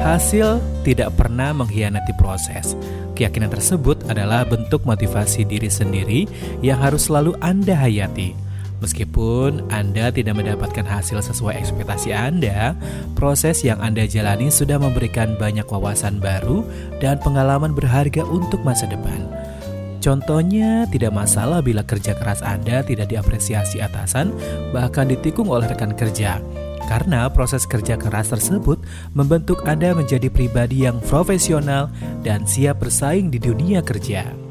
Hasil tidak pernah mengkhianati proses. Keyakinan tersebut adalah bentuk motivasi diri sendiri yang harus selalu Anda hayati. Meskipun Anda tidak mendapatkan hasil sesuai ekspektasi Anda, proses yang Anda jalani sudah memberikan banyak wawasan baru dan pengalaman berharga untuk masa depan. Contohnya, tidak masalah bila kerja keras Anda tidak diapresiasi atasan, bahkan ditikung oleh rekan kerja. Karena proses kerja keras tersebut membentuk Anda menjadi pribadi yang profesional dan siap bersaing di dunia kerja.